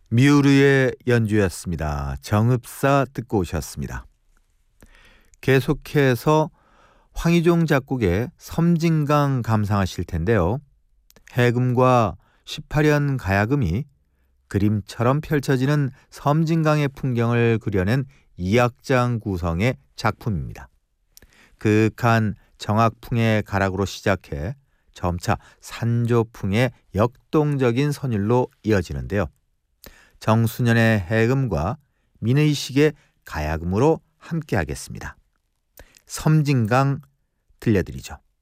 미우르의 연주였습니다. 정읍사 듣고 오셨습니다. 계속해서 황희종 작곡의 섬진강 감상하실 텐데요. 해금과 18연 가야금이 그림처럼 펼쳐지는 섬진강의 풍경을 그려낸 이악장 구성의 작품입니다. 그윽한 정악풍의 가락으로 시작해 점차 산조풍의 역동적인 선율로 이어지는데요. 정수년의 해금과 민의식의 가야금으로 함께 하겠습니다. 섬진강 들려드리죠.